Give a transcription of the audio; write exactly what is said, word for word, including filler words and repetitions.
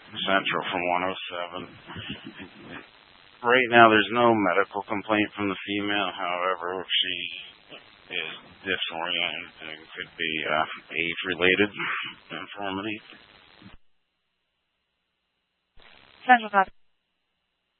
Central from one oh seven. Right now, there's no medical complaint from the female. However, she is disoriented and could be uh, age-related infirmity. Central copy.